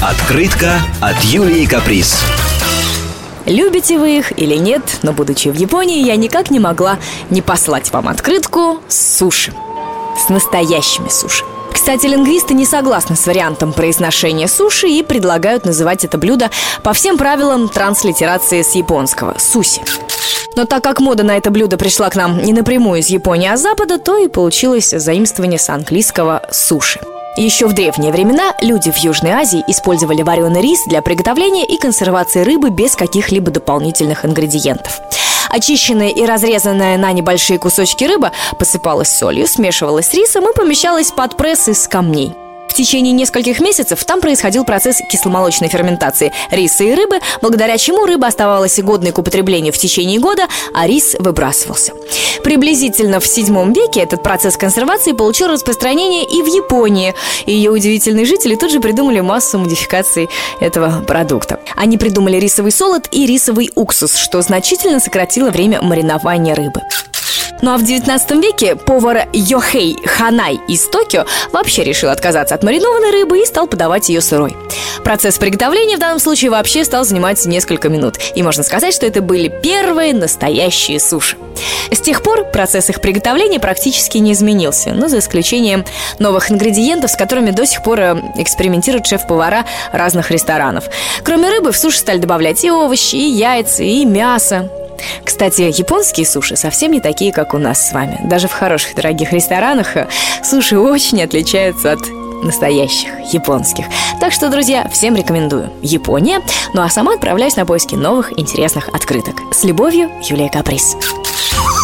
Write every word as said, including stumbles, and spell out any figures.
Открытка от Юлии Каприз. Любите вы их или нет, но, будучи в Японии, я никак не могла не послать вам открытку с суши. С настоящими суши. Кстати, лингвисты не согласны с вариантом произношения суши и предлагают называть это блюдо по всем правилам транслитерации с японского – суси. Но так как мода на это блюдо пришла к нам не напрямую из Японии, а с Запада, то и получилось заимствование с английского «суши». Еще в древние времена люди в Южной Азии использовали вареный рис для приготовления и консервации рыбы без каких-либо дополнительных ингредиентов. Очищенная и разрезанная на небольшие кусочки рыба посыпалась солью, смешивалась с рисом и помещалась под пресс из камней. В течение нескольких месяцев там происходил процесс кисломолочной ферментации риса и рыбы, благодаря чему рыба оставалась годной к употреблению в течение года, а рис выбрасывался. Приблизительно в седьмом веке этот процесс консервации получил распространение и в Японии. И ее удивительные жители тут же придумали массу модификаций этого продукта. Они придумали рисовый солод и рисовый уксус, что значительно сократило время маринования рыбы. Ну а в девятнадцатом веке повар Йохэй Ханай из Токио вообще решил отказаться от маринованной рыбы и стал подавать ее сырой. Процесс приготовления в данном случае вообще стал занимать несколько минут. И можно сказать, что это были первые настоящие суши. С тех пор процесс их приготовления практически не изменился, но за исключением новых ингредиентов, с которыми до сих пор экспериментируют шеф-повара разных ресторанов. Кроме рыбы в суши стали добавлять и овощи, и яйца, и мясо. Кстати, японские суши совсем не такие, как у нас с вами. Даже в хороших дорогих ресторанах суши очень отличаются от настоящих японских. Так что, друзья, всем рекомендую. Япония. Ну а сама отправляюсь на поиски новых интересных открыток. С любовью, Юлия Каприз.